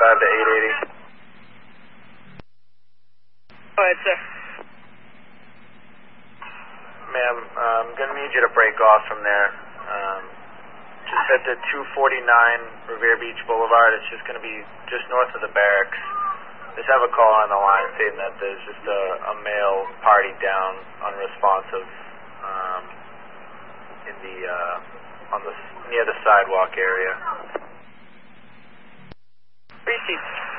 to 880. Go ahead, sir. Ma'am, I'm going to need you to break off from there. Just at the 249 Revere Beach Boulevard. It's just going to be just north of the barracks. Just have a call on the line saying that there's just a male party down unresponsive in the near the sidewalk area. Received.